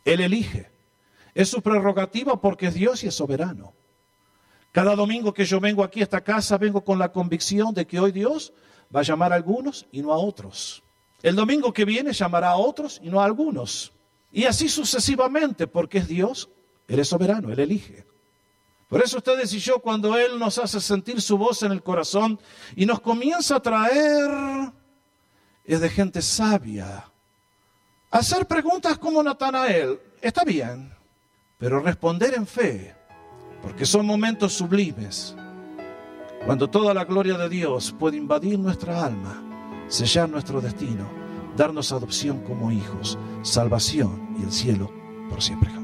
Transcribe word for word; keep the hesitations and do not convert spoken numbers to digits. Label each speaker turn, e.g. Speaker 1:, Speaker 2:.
Speaker 1: Él elige. Es su prerrogativa porque es Dios y es soberano. Cada domingo que yo vengo aquí a esta casa, vengo con la convicción de que hoy Dios va a llamar a algunos y no a otros. El domingo que viene llamará a otros y no a algunos. Y así sucesivamente, porque es Dios, Él es soberano, Él elige. Por eso ustedes y yo, cuando Él nos hace sentir su voz en el corazón y nos comienza a traer, es de gente sabia. Hacer preguntas como Natanael, está bien, pero responder en fe, porque son momentos sublimes, cuando toda la gloria de Dios puede invadir nuestra alma, sellar nuestro destino, darnos adopción como hijos, salvación y el cielo por siempre.